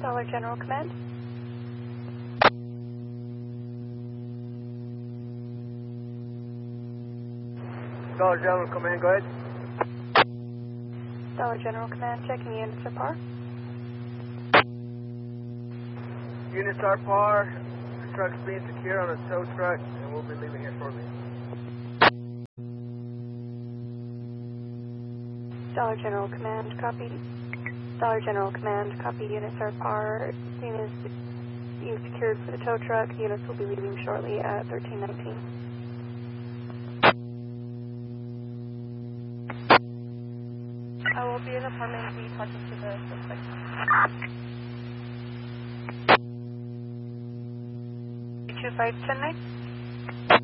Dollar General Command. Dollar General Command, go ahead. Dollar General Command, checking units are par. Units are par. The truck's being secured on a tow truck, and we'll be leaving here shortly. Dollar General Command, copy. Dollar General Command, copy. Units are par. Scene is being secured for the tow truck. Units will be leaving shortly at 1319. I will be in apartment B talking to the suspect. 2510 9.